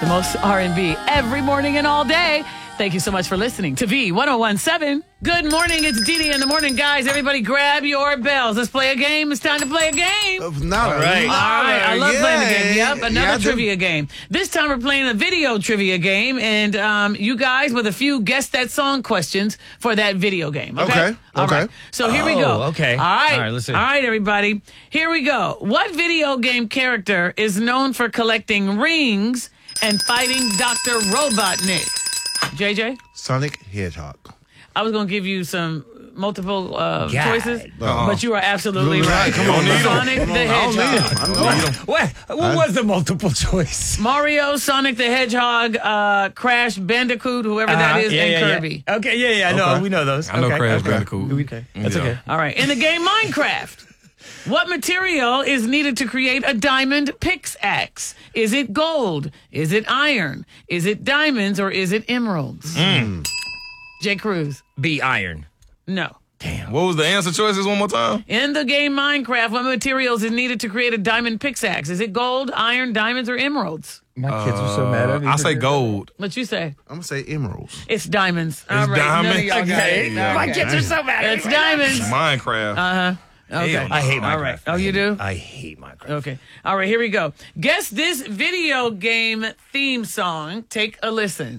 The most R&B every morning and all day. Thank you so much for listening to V1017. Good morning. It's Didi in the morning, guys. Everybody grab your bells. Let's play a game. It's time to play a game. All right. I love playing the game. Yep, another Yeah, trivia game. This time we're playing a video trivia game, and you guys with a few guess that song questions for that video game. Okay. All right. So here we go. Okay. All right. All right, let's see. All right, everybody. Here we go. What video game character is known for collecting rings and fighting Dr. Robotnik? JJ? Sonic Hedgehog. I was going to give you some multiple choices, Uh-oh. but you are absolutely right. Come on, Sonic the Hedgehog. What was the multiple choice? Mario, Sonic the Hedgehog, Crash Bandicoot, whoever that is, and Kirby. Yeah. Okay, yeah. No, we know those. I know Okay, Crash okay. Bandicoot. Okay, that's okay. All right. In the game Minecraft, what material is needed to create a diamond pickaxe? Is it gold? Is it iron? Is it diamonds? Or is it emeralds? Jay Cruz. B, iron. No. What was the answer choices one more time? In the game Minecraft, what materials is needed to create a diamond pickaxe? Is it gold, iron, diamonds, or emeralds? My kids were so mad at me. I say gold. What you say? I'm going to say emeralds. It's diamonds. All right. diamonds? None of y'all got Okay. it. My kids are so mad at It's me. diamonds. Minecraft. Okay. I hate Minecraft. All right. Oh, you do? I hate Minecraft. Okay. All right, here we go. Guess this video game theme song. Take a listen.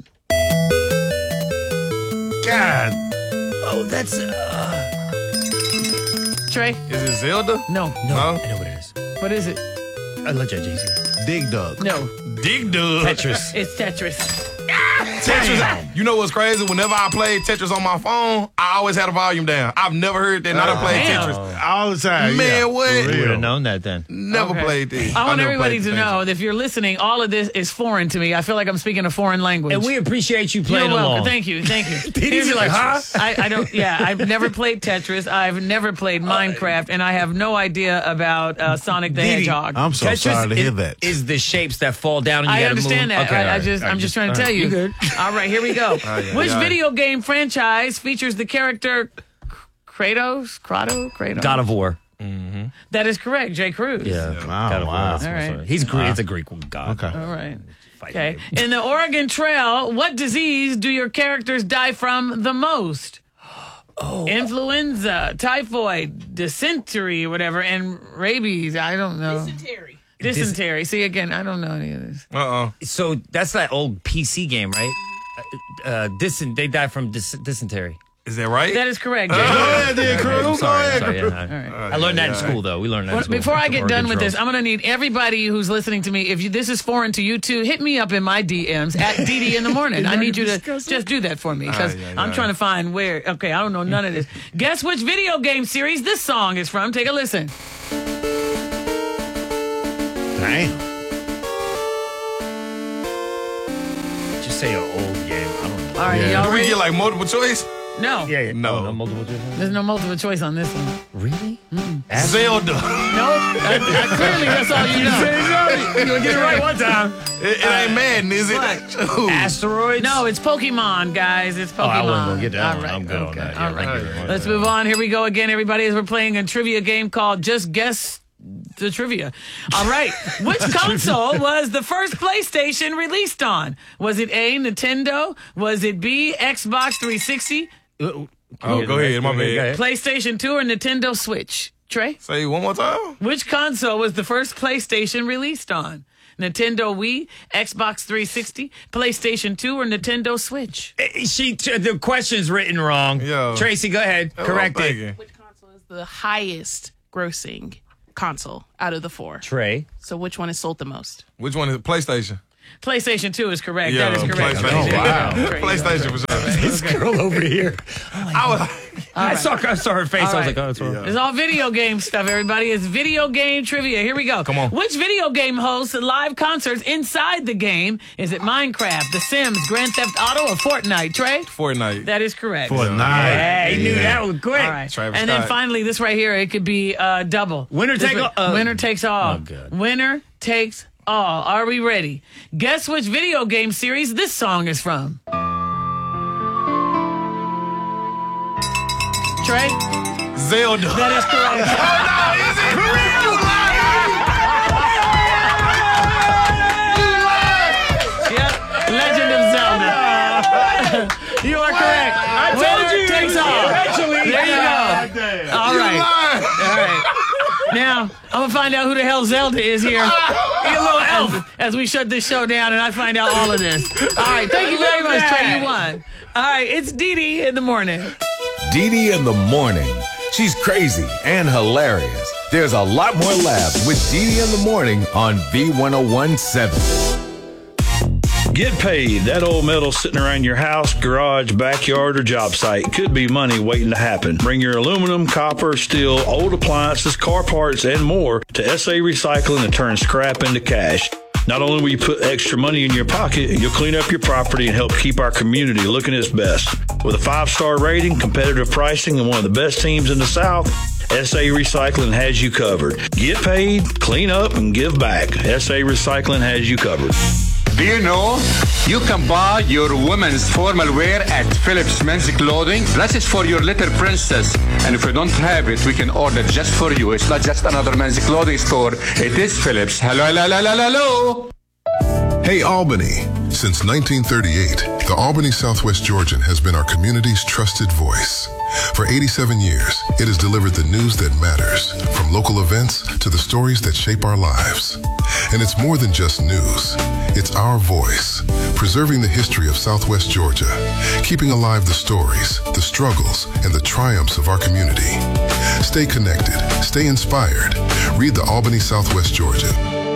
God. Oh, that's... Trey? Is it Zelda? No. No. I know what it is. What is it? I let you JC. Dig Dug. No. Dig Dug. Tetris. It's Tetris. Tetris. You know what's crazy? Whenever I played Tetris on my phone, I always had a volume down. I've never heard that. I done played Damn. Tetris. All the time. Man, yeah. what? For You would real. have known that then. Never Okay. played this. I want never everybody played to the know that if you're listening, all of this is foreign to me. I feel like I'm speaking a foreign language. And we appreciate you You're playing welcome. along. Thank you. Here's Didi's like, huh? I don't. Yeah, I've never played Tetris. I've never played Minecraft, and I have no idea about Sonic the Didi, Hedgehog. I'm so sorry to hear that. Is the shapes that fall down and you I gotta understand move. that. Okay, all right. I'm just trying to tell you. You good. All right, here we go. Which yeah. video game franchise features the character Kratos? God of War. That is correct, Jay Cruz. Yeah. Wow, God of War. wow. That's All what's right. right. He's Greek. It's a Greek god. Okay. All right. Fighting Okay. game. In the Oregon Trail, what disease do your characters die from the most? Oh. Influenza, typhoid, dysentery, whatever, and rabies. I don't know. Dysentery. See, again, I don't know any of this. So that's that old PC game, right? They die from dysentery. Is that right? That is correct, Jay. Go ahead, then, Cruz. Go ahead. Sorry, yeah. right. I learned that in school, though. We learned that in school. Before I get done with this, Oregon I'm going to need everybody who's listening to me. If this is foreign to you too, hit me up in my DMs at Didi in the morning. I need you to just do that for me because I'm trying to find where. Okay, I don't know none of this. Guess which video game series this song is from? Take a listen. Damn. Just say an old game. I don't know. All right, Yeah. y'all Do we ready? get like multiple choice? No, Yeah. No. No multiple choice. there's no multiple choice on this one. Really? Zelda. No, clearly that's all you know. You're gonna get it right one time. It ain't Madden, is it? What? Ooh. Asteroids? No, it's Pokemon, guys. It's Pokemon. Oh, I wasn't gonna get that All one. right, I'm good on okay, that. all Yeah, right. I get it. Let's move on. Here we go again, everybody, as we're playing a trivia game called Just Guess the Trivia. All right. Which console was the first PlayStation released on? Was it A, Nintendo? Was it B, Xbox 360? Oh, go ahead. My bad. PlayStation 2 or Nintendo Switch? Trey? Say it one more time. Which console was the first PlayStation released on? Nintendo Wii, Xbox 360, PlayStation 2, or Nintendo Switch? The question's written wrong. Yo. Tracy, go ahead. That's what I'm Correct it. thinking. Which console is the highest grossing console out of the four? Trey. So which one is sold the most? Which one is it? PlayStation? PlayStation 2 is correct. Yeah, That is correct. PlayStation. There you Oh, wow. go. There you go. PlayStation for sure. This girl over here. I saw her face. I was like, oh, that's wrong. It's all video game stuff, everybody. It's video game trivia. Here we go. Come on. Which video game hosts live concerts inside the game? Is it Minecraft, The Sims, Grand Theft Auto, or Fortnite? Trey? Fortnite. That is correct. Fortnite. Hey, he knew that was quick. All right. Travis and then Scott. finally, this right here, it could be double. Winner This take one- all. Winner takes all. Oh, good. Winner takes all. Are we ready? Guess which video game series this song is from? Trey? Zelda. That is correct. are correct. I told you. Takes all. Eventually. There you go. All right. Now, I'm going to find out who the hell Zelda is here. You little elf. As we shut this show down and I find out all of this. All right. Thank you very much, Trey. You won. All right. It's Dee Dee in the morning. Dee Dee in the morning. She's crazy and hilarious. There's a lot more laughs with Dee Dee in the morning on V1017. Get paid. That old metal sitting around your house, garage, backyard, or job site could be money waiting to happen. Bring your aluminum, copper, steel, old appliances, car parts, and more to SA Recycling and turn scrap into cash. Not only will you put extra money in your pocket, you'll clean up your property and help keep our community looking its best. With a 5-star rating, competitive pricing, and one of the best teams in the South, SA Recycling has you covered. Get paid, clean up, and give back. SA Recycling has you covered. Do you know you can buy your women's formal wear at Phillips Men's Clothing? That is for your little princess. And if you don't have it, we can order just for you. It's not just another men's clothing store. It is Phillips. Hello, hello, hello, hello. Hey, Albany. Since 1938, the Albany Southwest Georgian has been our community's trusted voice. For 87 years, it has delivered the news that matters, from local events to the stories that shape our lives. And it's more than just news. It's our voice, preserving the history of Southwest Georgia, keeping alive the stories, the struggles, and the triumphs of our community. Stay connected, stay inspired. Read the Albany Southwest Georgian.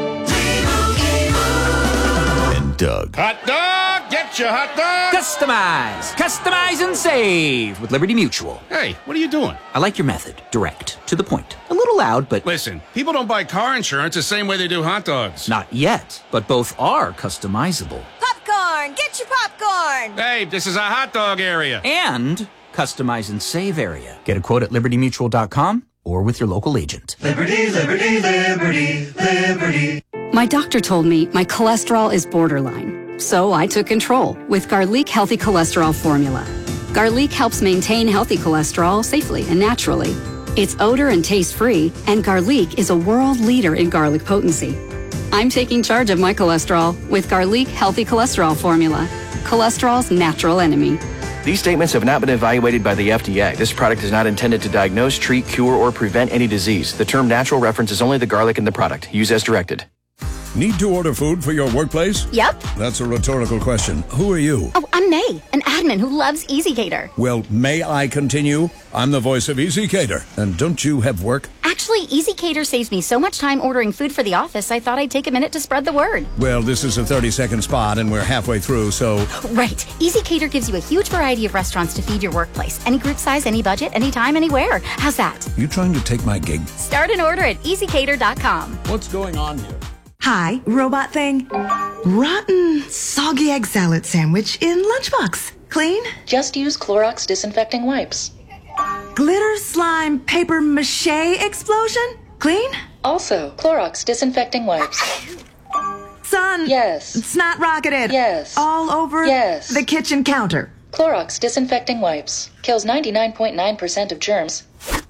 And Doug. Hot dog, get your hot dog. Customize and save with Liberty Mutual. Hey, what are you doing? I like your method. Direct, to the point. A little loud, but Listen, people don't buy car insurance the same way they do hot dogs. not yet. But both are customizable. Popcorn! Get your popcorn! Hey, this is a hot dog area. And customize and save area. Get a quote at libertymutual.com or with your local agent. Liberty, liberty, liberty, liberty. My doctor told me my cholesterol is borderline, so I took control with Garlic Healthy Cholesterol Formula. Garlic helps maintain healthy cholesterol safely and naturally. It's odor and taste-free, and Garlic is a world leader in garlic potency. I'm taking charge of my cholesterol with Garlic Healthy Cholesterol Formula, cholesterol's natural enemy. These statements have not been evaluated by the FDA. This product is not intended to diagnose, treat, cure, or prevent any disease. The term natural references only the garlic in the product. Use as directed. Need to order food for your workplace? Yep. That's a rhetorical question. Who are you? Oh, I'm May, an admin who loves EasyCater. Well, may I continue? I'm the voice of EasyCater. And don't you have work? Actually, EasyCater saves me so much time ordering food for the office, I thought I'd take a minute to spread the word. Well, this is a 30-second spot, and we're halfway through, so... Right. EasyCater gives you a huge variety of restaurants to feed your workplace. Any group size, any budget, anytime, anywhere. How's that? You trying to take my gig? Start an order at EasyCater.com. What's going on here? Hi, robot thing. Rotten, soggy egg salad sandwich in lunchbox. Clean? Just use Clorox disinfecting wipes. Glitter slime paper mache explosion? Clean? Also, Clorox disinfecting wipes. Sun. Yes. Snot rocketed. Yes. All over yes. the kitchen counter. Clorox disinfecting wipes. Kills 99.9% of germs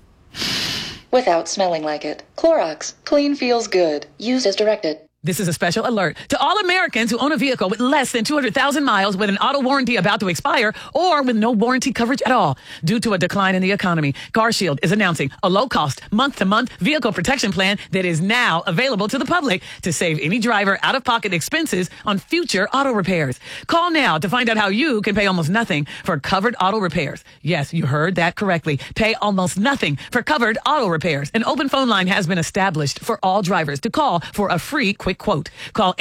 without smelling like it. Clorox. Clean feels good. Used as directed. This is a special alert to all Americans who own a vehicle with less than 200,000 miles with an auto warranty about to expire or with no warranty coverage at all. Due to a decline in the economy, CarShield is announcing a low-cost, month-to-month vehicle protection plan that is now available to the public to save any driver out-of-pocket expenses on future auto repairs. Call now to find out how you can pay almost nothing for covered auto repairs. Yes, you heard that correctly. Pay almost nothing for covered auto repairs. An open phone line has been established for all drivers to call for a free quick quote. Call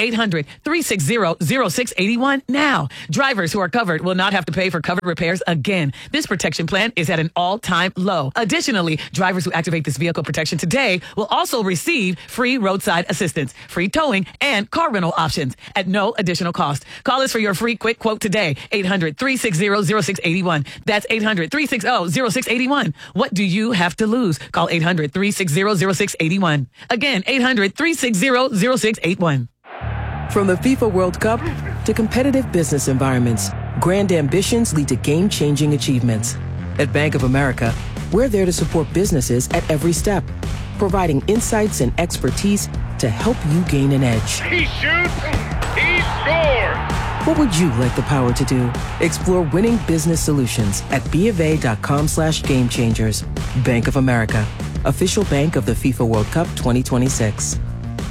800-360-0681 now. Drivers who are covered will not have to pay for covered repairs again. This protection plan is at an all-time low. Additionally, drivers who activate this vehicle protection today will also receive free roadside assistance, free towing, and car rental options at no additional cost. Call us for your free quick quote today. 800-360-0681. That's 800-360-0681. What do you have to lose? Call 800-360-0681. Again, 800-360-0681. From the FIFA World Cup to competitive business environments, grand ambitions lead to game-changing achievements. At Bank of America, we're there to support businesses at every step, providing insights and expertise to help you gain an edge. He shoots, he scores. What would you like the power to do? Explore winning business solutions at BofA.com/gamechangers. Bank of America, official bank of the FIFA World Cup 2026.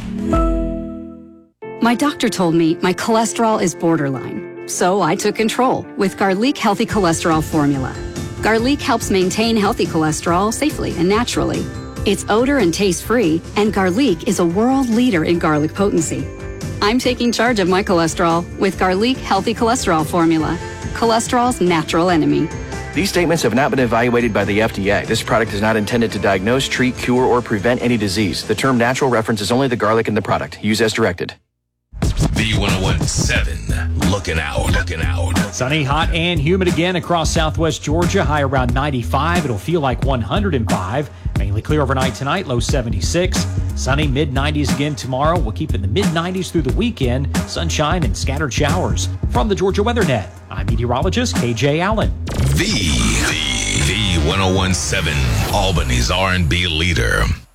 My doctor told me my cholesterol is borderline, so I took control with Garlic Healthy Cholesterol Formula. Garlic helps maintain healthy cholesterol safely and naturally. It's odor and taste-free, and Garlic is a world leader in garlic potency. I'm taking charge of my cholesterol with Garlic Healthy Cholesterol Formula, cholesterol's natural enemy. These statements have not been evaluated by the FDA. This product is not intended to diagnose, treat, cure, or prevent any disease. The term natural references only the garlic in the product. Use as directed. B1017, looking out. Sunny, hot, and humid again across southwest Georgia. High around 95. It'll feel like 105. Mainly clear overnight tonight, low 76. Sunny, mid-90s again tomorrow. We'll keep in the mid-90s through the weekend. Sunshine and scattered showers. From the Georgia Weather Net, I'm meteorologist KJ Allen. The 1017, Albany's R&B leader.